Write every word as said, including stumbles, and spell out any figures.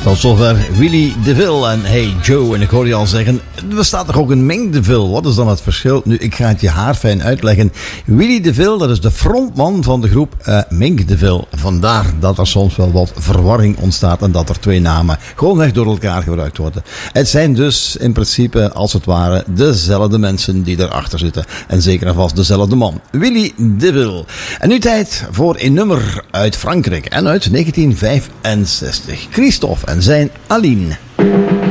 Tot zover Willy DeVille en Hey Joe. En ik hoor je al zeggen, er bestaat toch ook een Mink DeVille? Wat is dan het verschil? Nu, ik ga het je haarfijn uitleggen. Willy DeVille, dat is de frontman van de groep uh, Mink DeVille. Vandaar dat er soms wel wat verwarring ontstaat en dat er twee namen gewoonweg door elkaar gebruikt worden. Het zijn dus in principe, als het ware, dezelfde mensen die erachter zitten. En zeker en vast dezelfde man. Willy DeVille. En nu tijd voor een nummer uit Frankrijk en uit negentien vijfenzestig. Christophe en zijn Aline.